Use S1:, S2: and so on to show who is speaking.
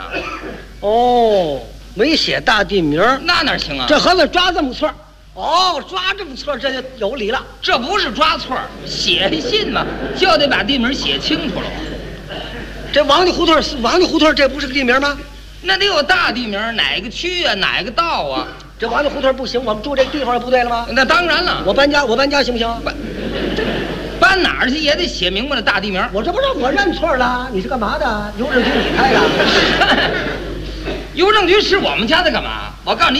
S1: 哦，没写大地名，
S2: 那哪行啊？
S1: 这盒子抓这么错。哦，抓这么错，这就有理了。
S2: 这不是抓错，写信嘛，就得把地名写清楚了。
S1: 这王家胡同，这不是个地名吗？
S2: 那得有大地名，哪个区啊，哪个道啊？
S1: 这王家胡同不行，我们住这个地方不对了吗？
S2: 那当然了，
S1: 我搬家行不行？
S2: 搬哪儿去也得写明白了大地名。
S1: 我这不是我认错了？你是干嘛的？邮政局你开的？
S2: 邮政局是我们家的干嘛？我告诉你。